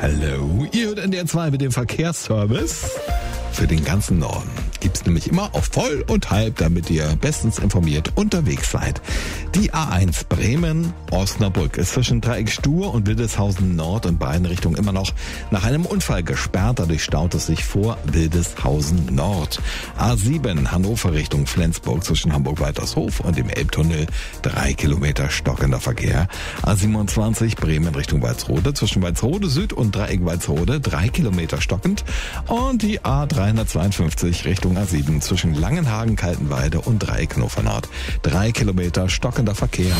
Hallo, ihr hört NDR 2 mit dem Verkehrsservice für den ganzen Norden. Gibt's nämlich immer auf Voll und Halb, damit ihr bestens informiert unterwegs seid. Die A1 Bremen-Osnabrück ist zwischen Dreieck Stur und Wildeshausen Nord in beiden Richtungen immer noch nach einem Unfall gesperrt. Dadurch staut es sich vor Wildeshausen Nord. A7 Hannover Richtung Flensburg zwischen Hamburg-Waltershof und dem Elbtunnel 3 Kilometer stockender Verkehr. A27 Bremen Richtung Walsrode zwischen Walsrode Süd und Dreieck Walsrode 3 Kilometer stockend. Und die A352 Richtung A7 zwischen Langenhagen, Kaltenweide und Dreieck Hannover Nord 3 Kilometer stockender Verkehr.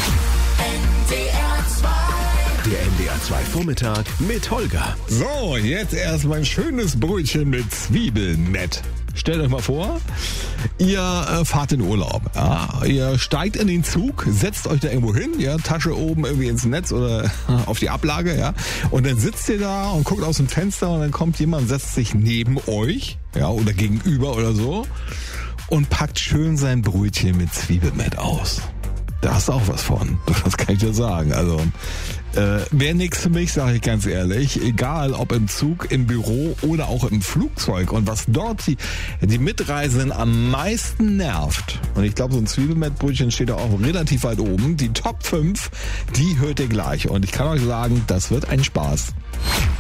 Der NDR 2 Vormittag mit Holger. So, jetzt erstmal ein schönes Brötchen mit Zwiebelmett. Stellt euch mal vor, ihr fahrt in Urlaub. Ja, ihr steigt in den Zug, setzt euch da irgendwo hin, ja, Tasche oben irgendwie ins Netz oder auf die Ablage, ja, und dann sitzt ihr da und guckt aus dem Fenster und dann kommt jemand, setzt sich neben euch, ja, oder gegenüber oder so und packt schön sein Brötchen mit Zwiebelmett aus. Da hast du auch was von, das kann ich dir sagen. Also wäre nichts für mich, sage ich ganz ehrlich. Egal, ob im Zug, im Büro oder auch im Flugzeug. Und was dort die Mitreisenden am meisten nervt, und ich glaube, so ein Zwiebelmettbrötchen steht da auch relativ weit oben, die Top 5, die hört ihr gleich. Und ich kann euch sagen, das wird ein Spaß.